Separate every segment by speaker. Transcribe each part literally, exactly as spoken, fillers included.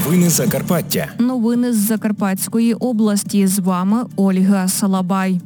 Speaker 1: Новини Закарпаття.
Speaker 2: Новини з Закарпатської області. З вами Ольга Салабай.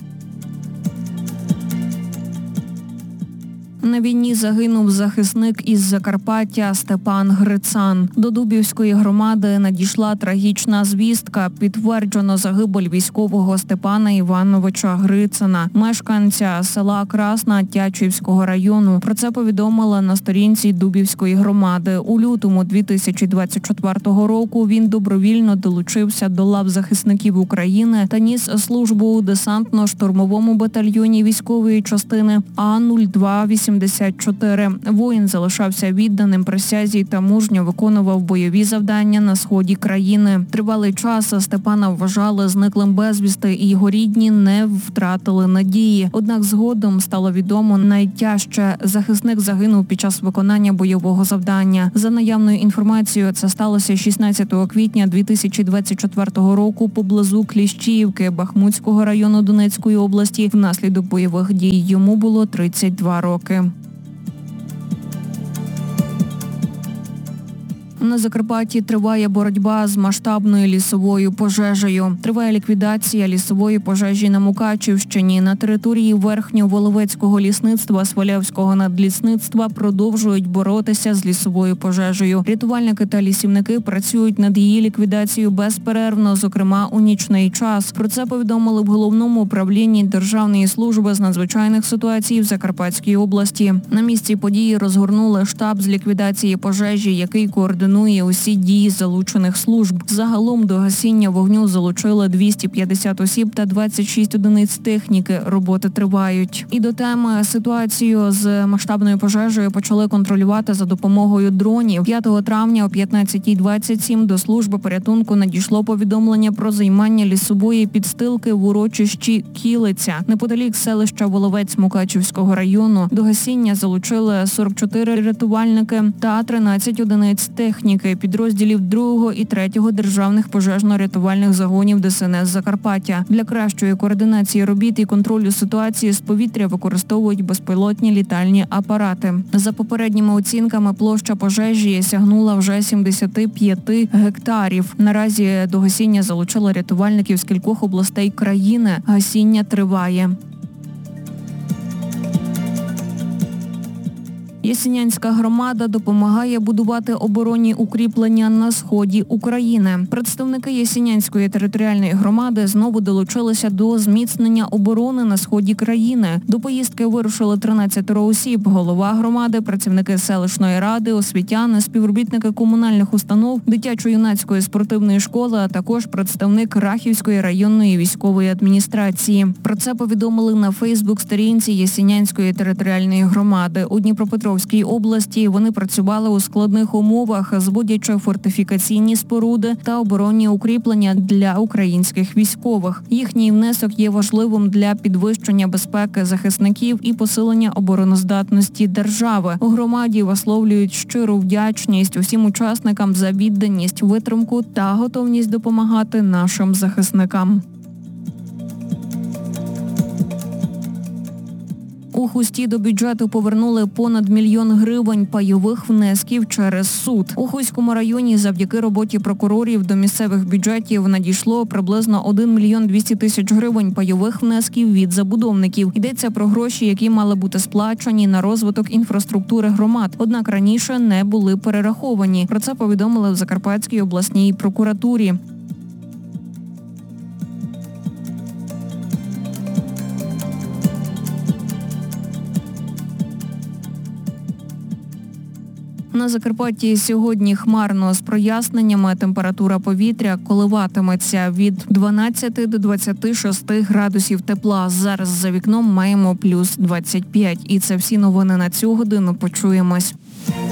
Speaker 2: На війні загинув захисник із Закарпаття Степан Грицан. До Дубівської громади надійшла трагічна звістка. Підтверджено загибель військового Степана Івановича Грицана, мешканця села Красна Тячівського району. Про це повідомили на сторінці Дубівської громади. У лютому дві тисячі двадцять четвертого року він добровільно долучився до лав захисників України та ніс службу у десантно-штурмовому батальйоні військової частини А нуль два вісімдесят чотири. Воїн залишався відданим присязі та мужньо виконував бойові завдання на сході країни. Тривалий час Степана вважали зниклим безвісти, і його рідні не втратили надії. Однак згодом стало відомо найтяжче. Захисник загинув під час виконання бойового завдання. За наявною інформацією, це сталося шістнадцятого квітня дві тисячі двадцять четвертого року поблизу Кліщіївки Бахмутського району Донецької області. Внаслідок бойових дій йому було тридцять два роки. На Закарпатті триває боротьба з масштабною лісовою пожежею. Триває ліквідація лісової пожежі на Мукачівщині. На території Верхньоволовецького лісництва Свалявського надлісництва продовжують боротися з лісовою пожежею. Рятувальники та лісівники працюють над її ліквідацією безперервно, зокрема у нічний час. Про це повідомили в Головному управлінні Державної служби з надзвичайних ситуацій в Закарпатській області. На місці події розгорнули штаб з ліквідації пожежі, який координує усі дії залучених служб. Загалом до гасіння вогню залучили двісті п'ятдесят осіб та двадцять шість одиниць техніки. Роботи тривають. І до теми ситуацію з масштабною пожежею почали контролювати за допомогою дронів. п'ятого травня о п'ятнадцятій двадцять сім до служби порятунку надійшло повідомлення про займання лісової підстилки в урочищі Кілиця, неподалік селища Воловець Мукачівського району. До гасіння залучили сорок чотири рятувальники та тринадцять одиниць техніки. Підрозділів другого і третього державних пожежно-рятувальних загонів Де Се En Ес Закарпаття. Для кращої координації робіт і контролю ситуації з повітря використовують безпілотні літальні апарати. За попередніми оцінками, площа пожежі сягнула вже сімдесят п'ять гектарів. Наразі до гасіння залучили рятувальників з кількох областей країни. Гасіння триває. Ясінянська громада допомагає будувати оборонні укріплення на сході України. Представники Ясінянської територіальної громади знову долучилися до зміцнення оборони на сході країни. До поїздки вирушили тринадцять осіб. Голова громади, працівники селищної ради, освітяни, співробітники комунальних установ, дитячо-юнацької спортивної школи, а також представник Рахівської районної військової адміністрації. Про це повідомили на Фейсбук-сторінці Ясінянської територіальної громади. У Дніпропетровській В Дніпропетровській області вони працювали у складних умовах, зводячи фортифікаційні споруди та оборонні укріплення для українських військових. Їхній внесок є важливим для підвищення безпеки захисників і посилення обороноздатності держави. У громаді висловлюють щиру вдячність усім учасникам за відданість, витримку та готовність допомагати нашим захисникам. У Хусті до бюджету повернули понад мільйон гривень пайових внесків через суд. У Хуському районі завдяки роботі прокурорів до місцевих бюджетів надійшло приблизно один мільйон двісті тисяч гривень пайових внесків від забудовників. Йдеться про гроші, які мали бути сплачені на розвиток інфраструктури громад, однак раніше не були перераховані. Про це повідомили в Закарпатській обласній прокуратурі. На Закарпатті сьогодні хмарно з проясненнями. Температура повітря коливатиметься від дванадцяти до двадцяти шести градусів тепла. Зараз за вікном маємо плюс двадцять п'ять. І це всі новини на цю годину. Почуємось.